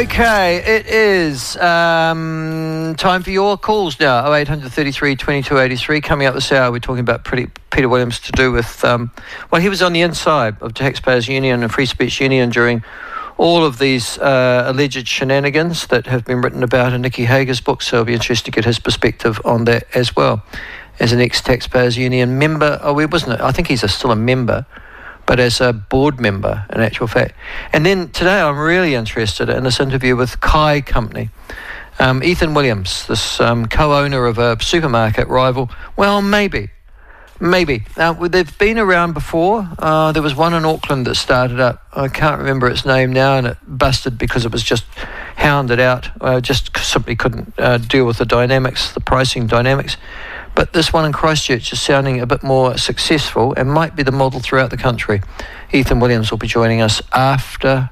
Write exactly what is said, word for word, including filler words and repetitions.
Okay, it is um, time for your calls now. oh eight hundred thirty-three twenty-two eighty-three. Coming up this hour, we're talking about pretty, Peter Williams to do with, um, well, he was on the inside of Taxpayers Union and Free Speech Union during all of these uh, alleged shenanigans that have been written about in Nicky Hager's book, so I'll be interested to get his perspective on that as well. As an ex-Taxpayers Union member, oh, he wasn't, I think he's a, still a member, but as a board member, in actual fact. And then today I'm really interested in this interview with Kai Company. Um, Ethan Williams, this um, co-owner of a supermarket rival. Well, maybe, maybe. Now, they've been around before. Uh, there was one in Auckland that started up. I can't remember its name now, and it busted because it was just hounded out. Uh, just simply couldn't uh, deal with the dynamics, the pricing dynamics. But this one in Christchurch is sounding a bit more successful and might be the model throughout the country. Ethan Williams will be joining us after